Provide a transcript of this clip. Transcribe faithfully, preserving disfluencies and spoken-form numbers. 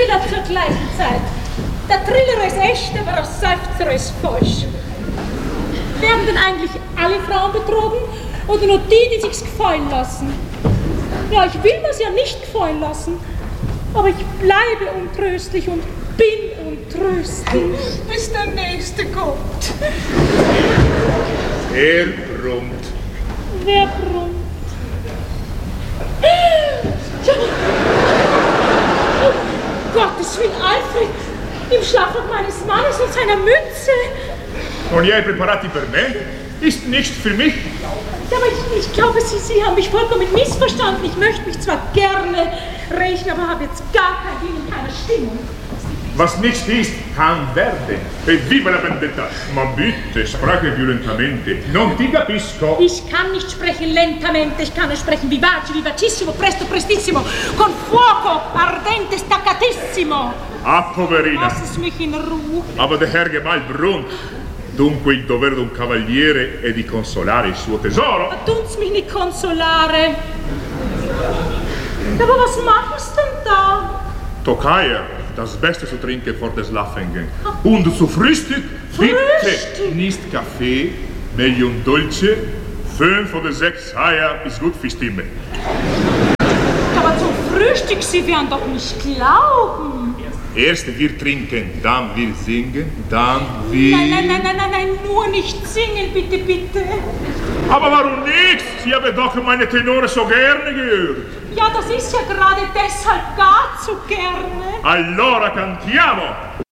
Triller zur gleichen Zeit. Der Triller ist echt, aber der Seufzer ist falsch. Werden denn eigentlich alle Frauen betrogen oder nur die, die sich's gefallen lassen? Ja, ich will mir's ja nicht gefallen lassen, aber ich bleibe untröstlich und bin untröstlich. Bis der Nächste kommt. Er brummt. Wer brummt? Ja. Oh, Gottes Willen, Alfred, im Schlafrock meines Mannes und seiner Mütze. Und ihr preparati per me? Ist nicht für mich. Ja, aber ich, ich glaube, Sie, Sie haben mich vollkommen missverstanden. Ich möchte mich zwar gerne rächen, aber habe jetzt gar kein Ding in keiner Stimmung. Was nicht ist, kann werden. E viva la vendetta! Ma bitte, spreche violentamente. Non ti capisco. Ich kann nicht sprechen lentamente, ich kann nur sprechen vivace, vivacissimo, presto, prestissimo, con fuoco, ardente, staccatissimo. Ah, poverina. Lass es mich in Ruhe. Aber der Herr Gemahl brummt. Dunque il dovere di un cavaliere è di consolare il suo tesoro. Tun's mich nicht consolare. Aber was machst du denn da? Tokaja, das Beste zu trinken vor des Schlafengehen. Und zu Frühstück, bitte Frühstück? nicht Kaffee, meglio un dolce. Fünf oder sechs Eier ist gut für Stimme. Aber zum Frühstück, Sie werden doch nicht glauben. Erst wir trinken, dann wir singen, dann wir... Nein, nein, nein, nein, nein, nein, nur nicht singen, bitte, bitte. Aber warum nicht? Sie haben doch meine Tenore so gerne gehört. Ja, das ist ja gerade deshalb gar zu gerne. Allora cantiamo!